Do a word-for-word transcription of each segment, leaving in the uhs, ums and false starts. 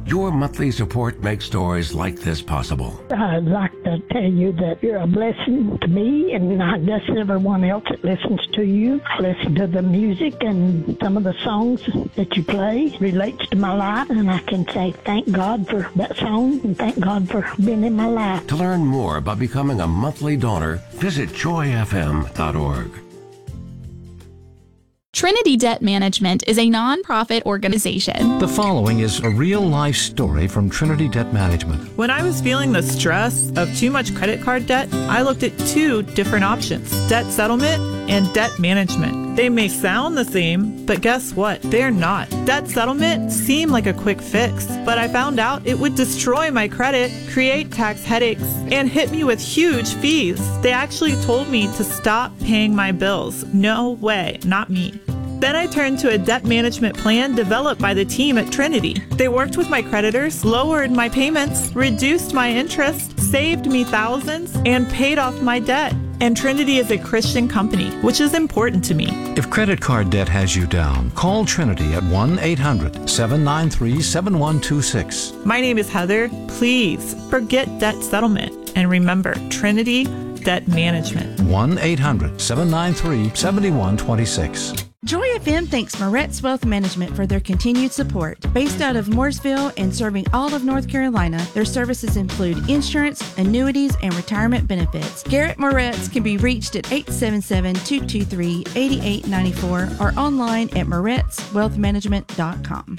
Your monthly support makes stories like this possible. I'd like to tell you that you're a blessing to me and I guess everyone else that listens to you. I listen to the music and some of the songs that you play relates to my life, and I can say thank God for that song and thank God for being in my life. To learn more about becoming a monthly donor, visit joy f m dot org. Trinity Debt Management is a nonprofit organization. The following is a real-life story from Trinity Debt Management. When I was feeling the stress of too much credit card debt, I looked at two different options: debt settlement and debt management. They may sound the same, but guess what? They're not. Debt settlement seemed like a quick fix, but I found out it would destroy my credit, create tax headaches, and hit me with huge fees. They actually told me to stop paying my bills. No way, not me. Then I turned to a debt management plan developed by the team at Trinity. They worked with my creditors, lowered my payments, reduced my interest, saved me thousands, and paid off my debt. And Trinity is a Christian company, which is important to me. If credit card debt has you down, call Trinity at one eight hundred seven nine three seven one two six. My name is Heather. Please forget debt settlement and remember Trinity Debt Management. one eight hundred seven nine three seven one two six. Joy F M thanks Moretz Wealth Management for their continued support. Based out of Mooresville and serving all of North Carolina, their services include insurance, annuities, and retirement benefits. Garrett Moretz can be reached at eight seven seven, two two three, eight eight nine four or online at moretz wealth management dot com.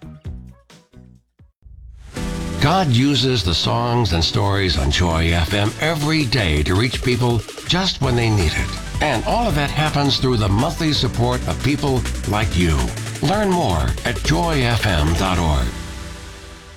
God uses the songs and stories on Joy F M every day to reach people just when they need it. And all of that happens through the monthly support of people like you. Learn more at joy f m dot org.